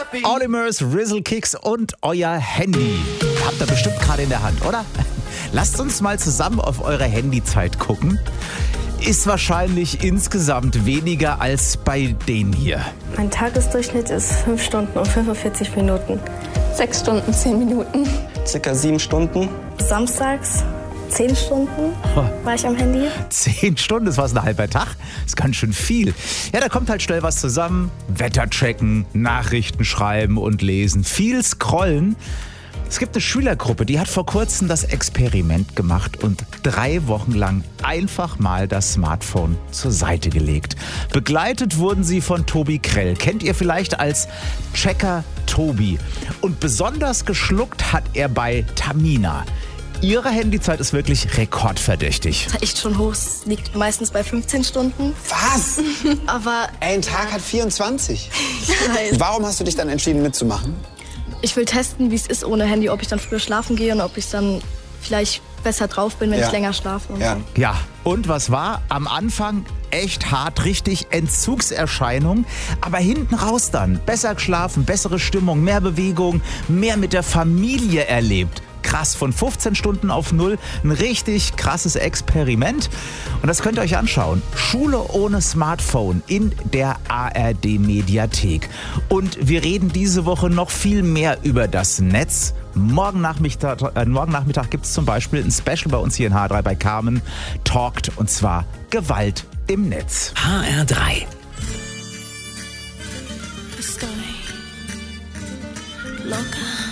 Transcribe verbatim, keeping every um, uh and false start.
Olimers, Rizzle Kicks und euer Handy. Habt ihr bestimmt gerade in der Hand, oder? Lasst uns mal zusammen auf eure Handyzeit gucken. Ist wahrscheinlich insgesamt weniger als bei denen hier. Mein Tagesdurchschnitt ist fünf Stunden und fünfundvierzig Minuten. sechs Stunden, zehn Minuten. Circa sieben Stunden. Samstags zehn Stunden war ich am Handy. Zehn Stunden, das war ein halber Tag. Das ist ganz schön viel. Ja, da kommt halt schnell was zusammen. Wetter checken, Nachrichten schreiben und lesen. Viel scrollen. Es gibt eine Schülergruppe, die hat vor kurzem das Experiment gemacht und drei Wochen lang einfach mal das Smartphone zur Seite gelegt. Begleitet wurden sie von Tobi Krell. Kennt ihr vielleicht als Checker Tobi. Und besonders geschluckt hat er bei Tamina. Ihre Handyzeit ist wirklich rekordverdächtig. Das ist echt schon hoch. Es liegt meistens bei fünfzehn Stunden. Was? Aber Ein Tag hat vierundzwanzig. ich weiß. Warum hast du dich dann entschieden mitzumachen? Ich will testen, wie es ist ohne Handy, ob ich dann früher schlafen gehe und ob ich dann vielleicht besser drauf bin, wenn Ja. ich länger schlafe. Und Ja. so. Ja, und was war? Am Anfang echt hart, richtig Entzugserscheinung. Aber hinten raus dann. Besser geschlafen, bessere Stimmung, mehr Bewegung, mehr mit der Familie erlebt. Krass, von fünfzehn Stunden auf null. Ein richtig krasses Experiment. Und das könnt ihr euch anschauen. Schule ohne Smartphone in der A R D-Mediathek. Und wir reden diese Woche noch viel mehr über das Netz. Morgen Nachmittag, äh, morgen Nachmittag gibt es zum Beispiel ein Special bei uns hier in H drei bei Carmen Talkt. Und zwar Gewalt im Netz. H R drei. Estoy loca.